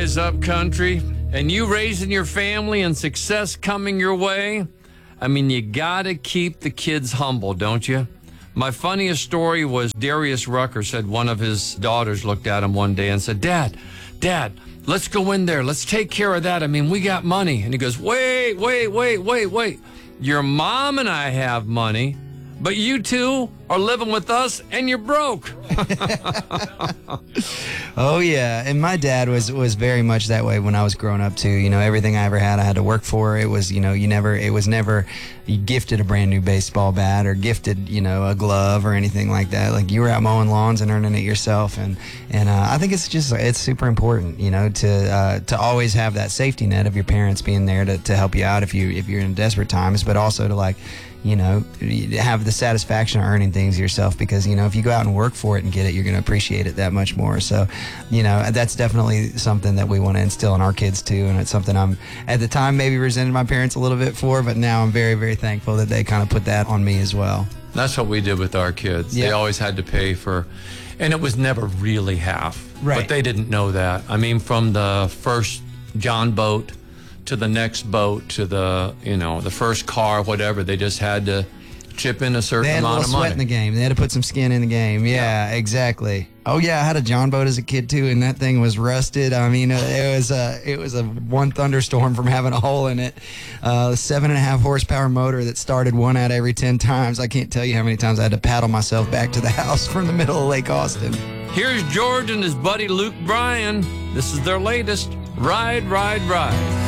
Rise up, country. And you raising your family and success coming your way, I mean, you got to keep the kids humble, don't you? My funniest story was Darius Rucker said one of his daughters looked at him one day and said, Dad, let's go in there. Let's take care of that. I mean, we got money. And he goes, wait. Your mom and I have money, but you two are living with us and you're broke. Oh, yeah. And my dad was very much that way when I was growing up, too. You know, everything I ever had, I had to work for. It was, it was never you gifted a brand new baseball bat or gifted, a glove or anything like that. Like, you were out mowing lawns and earning it yourself. And I think it's super important, to always have that safety net of your parents being there to help you out if you're in desperate times, but also to have the satisfaction of earning things yourself, because, if you go out and work for it and get it, you're going to appreciate it that much more. So, that's definitely something that we want to instill in our kids too. And it's something I'm, at the time, maybe resented my parents a little bit for, but now I'm very, very thankful that they kind of put that on me as well. That's what we did with our kids. Yeah. They always had to pay for, and it was never really half. Right. But they didn't know that. I mean, from the first John boat to the next boat to the, the first car, whatever, they just had to chip in a certain amount of money. They had a little sweat in the game. They had to put some skin in the game. Yeah, exactly. Oh yeah, I had a John boat as a kid too, and that thing was rusted. I mean, it was a one thunderstorm from having a hole in it. 7.5 horsepower motor that started 1 out every 10 times. I can't tell you how many times I had to paddle myself back to the house from the middle of Lake Austin. Here's George and his buddy Luke Bryan. This is their latest Ride, Ride, Ride.